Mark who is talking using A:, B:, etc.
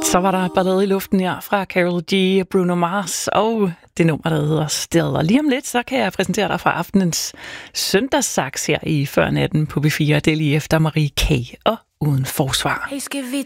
A: Så var der ballade i luften her fra Karol G, Bruno Mars og det nummer, der hedder Steder. Lige om lidt, så kan jeg præsentere dig fra aftenens søndagssaks her i Før Natten på B4. Det er lige efter Marie K. og Uden Forsvar.
B: Hey, skal vi